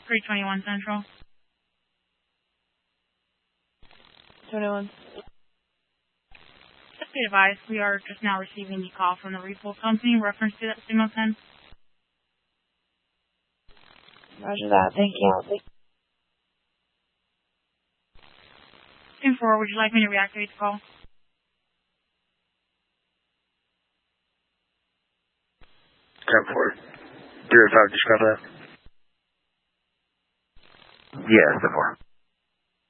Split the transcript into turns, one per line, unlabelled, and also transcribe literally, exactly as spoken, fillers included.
three twenty-one Central.
twenty-one.
Just be advised, we are just now receiving the call from the refill company in reference to that signal ten.
Roger that. Thank you.
ten four, would you like me to reactivate the call?
ten four. zero five, describe that. Yes, ten four.